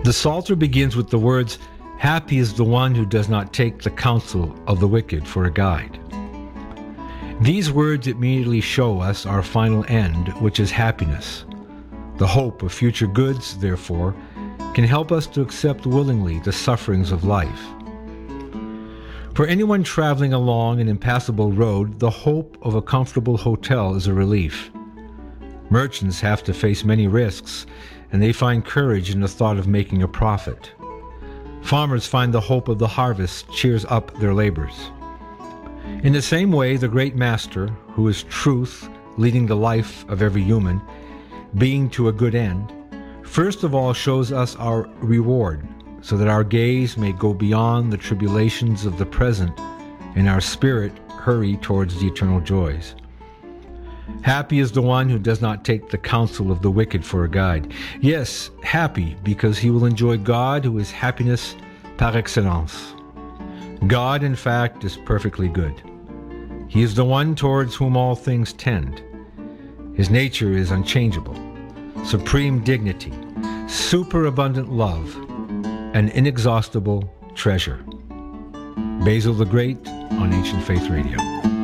The Psalter begins with the words, "Happy is the one who does not take the counsel of the wicked for a guide." These words immediately show us our final end, which is happiness. The hope of future goods, therefore, can help us to accept willingly the sufferings of life. For anyone traveling along an impassable road, the hope of a comfortable hotel is a relief. Merchants have to face many risks, and they find courage in the thought of making a profit. Farmers find the hope of the harvest cheers up their labors. In the same way, the great Master, who is truth leading the life of every human, being to a good end, first of all shows us our reward, so that our gaze may go beyond the tribulations of the present and our spirit hurry towards the eternal joys. Happy is the one who does not take the counsel of the wicked for a guide. Yes, happy because he will enjoy God, who is happiness par excellence. God, in fact, is perfectly good. He is the one towards whom all things tend. His nature is unchangeable, supreme dignity, superabundant love, an inexhaustible treasure. Basil the Great on Ancient Faith Radio.